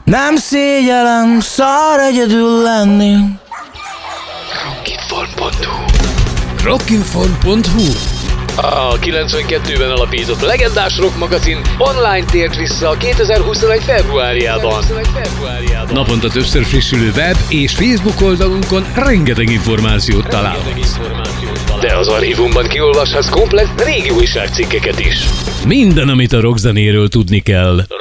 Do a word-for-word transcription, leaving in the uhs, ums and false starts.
Nem szégyellem szar egyedül lenni. Rockinform pont hu Rockinform pont hu A kilencvenkettőben alapított legendás rock magazin online tért vissza kétezer-huszonegy februárjában. Naponta többször frissülő web és Facebook oldalunkon rengeteg információt találhatsz. De az archívumban kiolvashatsz komplett régi újságcikkeket is. Minden, amit a rockzenéről tudni kell.